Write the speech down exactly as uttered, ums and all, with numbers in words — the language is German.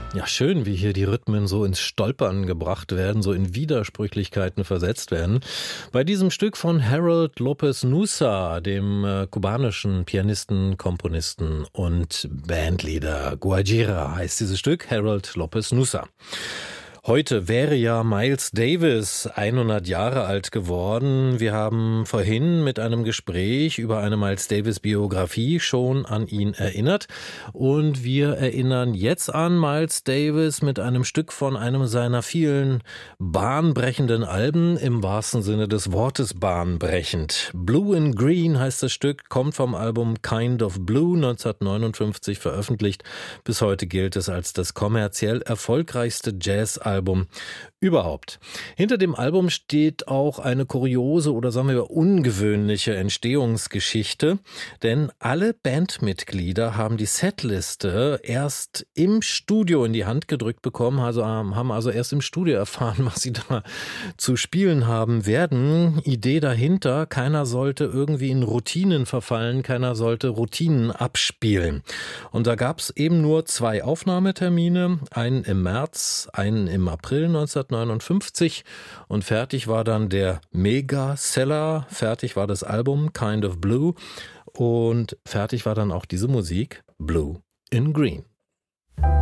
Ja, schön, wie hier die Rhythmen so ins Stolpern gebracht werden, so in Widersprüchlichkeiten versetzt werden. Bei diesem Stück von Harold Lopez Nussa, dem äh, kubanischen Pianisten, Komponisten und Bandleader. Guajira heißt dieses Stück, Harold Lopez Nussa. Heute wäre ja Miles Davis hundert Jahre alt geworden. Wir haben vorhin mit einem Gespräch über eine Miles Davis Biografie schon an ihn erinnert. Und wir erinnern jetzt an Miles Davis mit einem Stück von einem seiner vielen bahnbrechenden Alben, im wahrsten Sinne des Wortes bahnbrechend. Blue and Green heißt das Stück, kommt vom Album Kind of Blue, neunzehnhundertneunundfünfzig veröffentlicht. Bis heute gilt es als das kommerziell erfolgreichste Jazz-Album überhaupt. Hinter dem Album steht auch eine kuriose oder sagen wir ungewöhnliche Entstehungsgeschichte, denn alle Bandmitglieder haben die Setliste erst im Studio in die Hand gedrückt bekommen, also haben also erst im Studio erfahren, was sie da zu spielen haben werden. Idee dahinter, keiner sollte irgendwie in Routinen verfallen, keiner sollte Routinen abspielen. Und da gab es eben nur zwei Aufnahmetermine, einen im März, einen im April neunzehnhundertneunundfünfzig und fertig war dann der Mega-Seller, fertig war das Album Kind of Blue und fertig war dann auch diese Musik Blue in Green.